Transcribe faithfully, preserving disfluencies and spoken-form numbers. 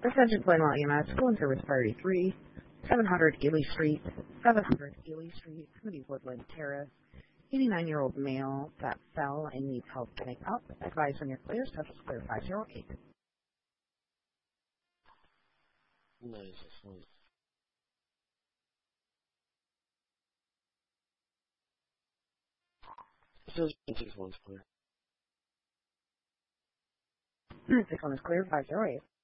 Attention Plainlaw E M S, school and service priority three, seven hundred Ely Street, seven hundred Ely Street, Committee Woodland Terrace, eighty-nine-year-old male that fell and needs help getting up. Advise when you're clear, status clear five zero eight. Nice, nice. Says six one's clear. Six one is clear, five zero eight.